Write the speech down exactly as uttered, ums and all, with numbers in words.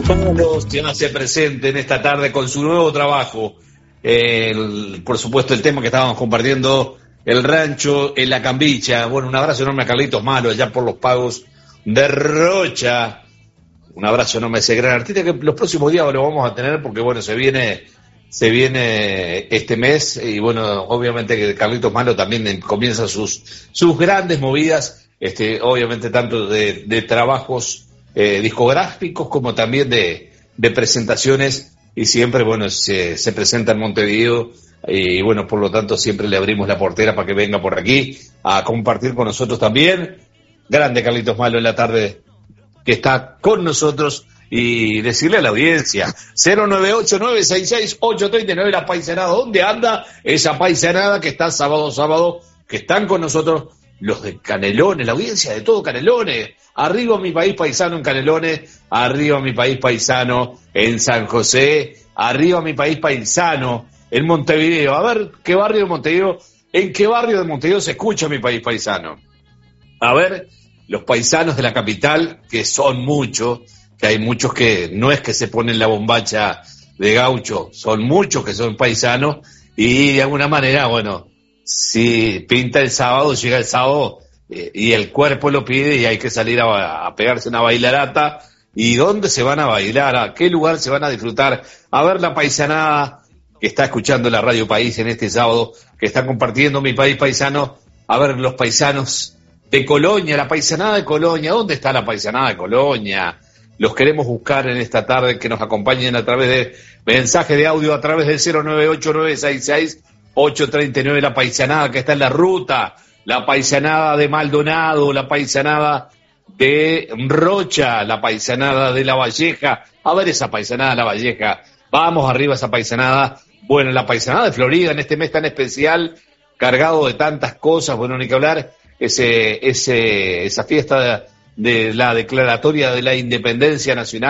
Carlos se hace presente en esta tarde con su nuevo trabajo. El, por supuesto, el tema que estábamos compartiendo, el rancho en la Cambicha. Bueno, un abrazo enorme a Carlitos Malo, allá por los pagos de Rocha. Un abrazo enorme a ese gran artista que los próximos días lo vamos a tener porque, bueno, se viene se viene este mes y, bueno, obviamente que Carlitos Malo también comienza sus sus grandes movidas, este, obviamente tanto de, de trabajos Eh, discográficos como también de, de presentaciones, y siempre, bueno, se, se presenta en Montevideo y, bueno, por lo tanto siempre le abrimos la portera para que venga por aquí a compartir con nosotros también. Grande Carlitos Malo en la tarde que está con nosotros, y decirle a la audiencia cero nueve ocho nueve seis seis ocho tres nueve la paisanada. ¿Dónde anda esa paisanada que está sábado sábado, que están con nosotros los de Canelones, la audiencia de todo Canelones? Arriba mi país paisano en Canelones, arriba mi país paisano en San José, arriba mi país paisano en Montevideo. A ver, ¿qué barrio de Montevideo? ¿En qué barrio de Montevideo se escucha mi país paisano? A ver, los paisanos de la capital, que son muchos, que hay muchos que no es que se ponen la bombacha de gaucho, son muchos que son paisanos, y de alguna manera, bueno, si pinta el sábado, llega el sábado, y el cuerpo lo pide y hay que salir a, a pegarse una bailarata. ¿Y dónde se van a bailar? ¿A qué lugar se van a disfrutar? A ver la paisanada que está escuchando la Radio País en este sábado, que está compartiendo mi país paisano. A ver los paisanos de Colonia, la paisanada de Colonia. ¿Dónde está la paisanada de Colonia? Los queremos buscar en esta tarde, que nos acompañen a través de mensaje de audio, a través del cero nueve ocho nueve seis seis ocho tres nueve, la paisanada que está en la ruta, la paisanada de Maldonado, la paisanada de Rocha, la paisanada de La Valleja. A ver esa paisanada de La Valleja, vamos arriba esa paisanada. Bueno, la paisanada de Florida en este mes tan especial, cargado de tantas cosas. Bueno, ni que hablar, ese, ese, esa fiesta de, de la declaratoria de la Independencia Nacional.